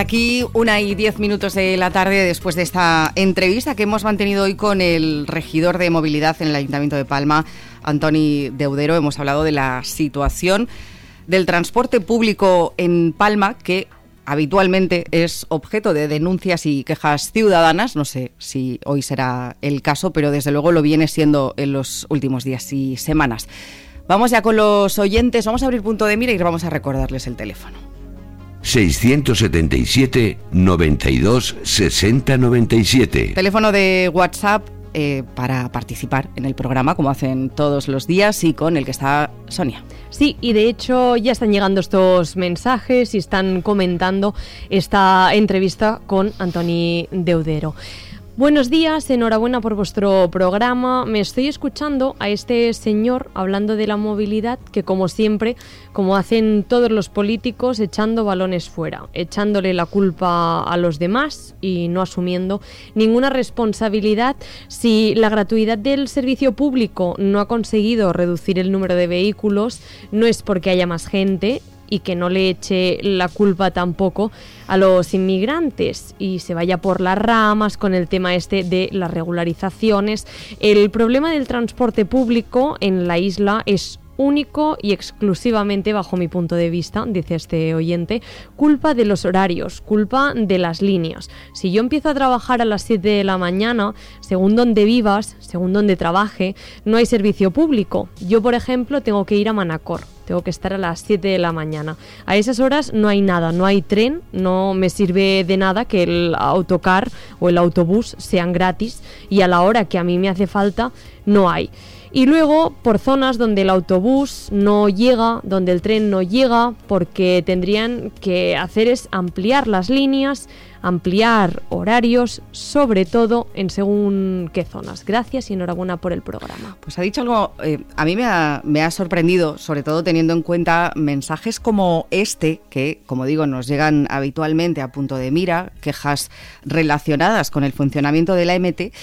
Aquí 1:10 de la tarde después de esta entrevista que hemos mantenido hoy con el regidor de movilidad en el Ayuntamiento de Palma, Antoni Deudero. Hemos hablado de la situación del transporte público en Palma, que habitualmente es objeto de denuncias y quejas ciudadanas. No sé si hoy será el caso, pero desde luego lo viene siendo en los últimos días y semanas. Vamos ya con los oyentes, vamos a abrir punto de mira y vamos a recordarles el teléfono. 677 92 60 97. Teléfono de WhatsApp para participar en el programa, como hacen todos los días, y con el que está Sonia. Sí, y de hecho ya están llegando estos mensajes y están comentando esta entrevista con Antoni Deudero. Buenos días, enhorabuena por vuestro programa. Me estoy escuchando a este señor hablando de la movilidad, que como siempre, como hacen todos los políticos, echando balones fuera, echándole la culpa a los demás y no asumiendo ninguna responsabilidad. Si la gratuidad del servicio público no ha conseguido reducir el número de vehículos, no es porque haya más gente, y que no le eche la culpa tampoco a los inmigrantes y se vaya por las ramas con el tema este de las regularizaciones. El problema del transporte público en la isla es único y exclusivamente, bajo mi punto de vista, dice este oyente, culpa de los horarios, culpa de las líneas. Si yo empiezo a trabajar a las 7 de la mañana, según donde vivas, según donde trabaje, no hay servicio público. Yo, por ejemplo, tengo que ir a Manacor. Tengo que estar a las 7 de la mañana. A esas horas no hay nada, no hay tren, no me sirve de nada que el autocar o el autobús sean gratis y a la hora que a mí me hace falta no hay. Y luego por zonas donde el autobús no llega, donde el tren no llega, porque tendrían que hacer es ampliar las líneas, ampliar horarios, sobre todo en según qué zonas. Gracias y enhorabuena por el programa. Pues ha dicho algo, a mí me ha sorprendido, sobre todo teniendo en cuenta mensajes como este, que, como digo, nos llegan habitualmente a punto de mira, quejas relacionadas con el funcionamiento de la MT.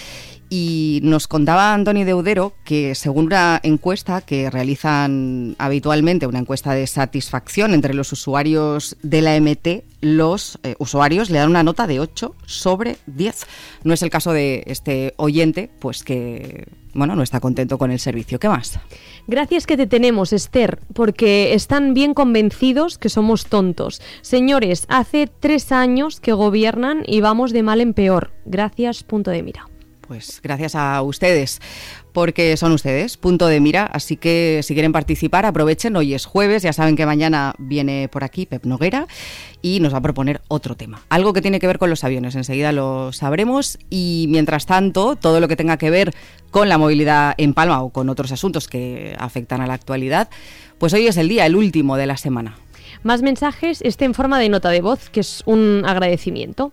Y nos contaba Antoni Deudero que, según una encuesta que realizan habitualmente, una encuesta de satisfacción entre los usuarios de la MT, los usuarios le dan una nota de 8 sobre 10. No es el caso de este oyente, pues que, bueno, no está contento con el servicio. ¿Qué más? Gracias que te tenemos, Esther, porque están bien convencidos que somos tontos. Señores, hace 3 años que gobiernan y vamos de mal en peor. Gracias, punto de mira. Pues gracias a ustedes, porque son ustedes, punto de mira, así que si quieren participar aprovechen, hoy es jueves, ya saben que mañana viene por aquí Pep Noguera y nos va a proponer otro tema, algo que tiene que ver con los aviones, enseguida lo sabremos, y mientras tanto todo lo que tenga que ver con la movilidad en Palma o con otros asuntos que afectan a la actualidad, pues hoy es el día, el último de la semana. Más mensajes, este en forma de nota de voz, que es un agradecimiento.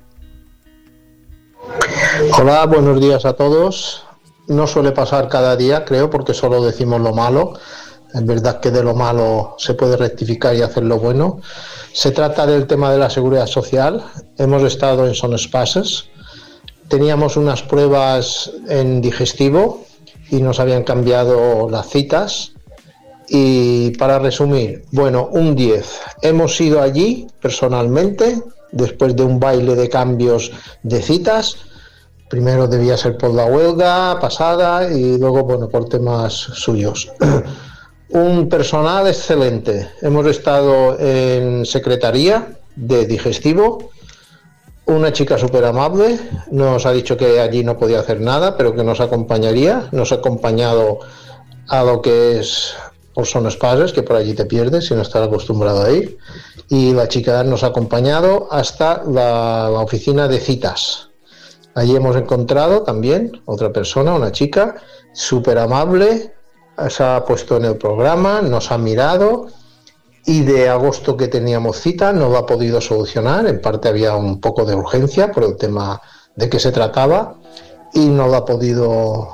Hola, buenos días a todos. No suele pasar cada día, creo, porque solo decimos lo malo. Es verdad que de lo malo se puede rectificar y hacer lo bueno. Se trata del tema de la seguridad social. Hemos estado en Son Espases. Teníamos unas pruebas en digestivo y nos habían cambiado las citas. Y para resumir, bueno, un 10. Hemos ido allí personalmente, después de un baile de cambios de citas. Primero debía ser por la huelga pasada y luego, bueno, por temas suyos. Un personal excelente. Hemos estado en secretaría de digestivo. Una chica súper amable. Nos ha dicho que allí no podía hacer nada, pero que nos acompañaría. Nos ha acompañado a lo que es por Son Espases, que por allí te pierdes si no estás acostumbrado a ir. Y la chica nos ha acompañado hasta la oficina de citas. Allí hemos encontrado también otra persona, una chica súper amable, se ha puesto en el programa, nos ha mirado y de agosto que teníamos cita no lo ha podido solucionar. En parte había un poco de urgencia por el tema de que se trataba y no lo ha podido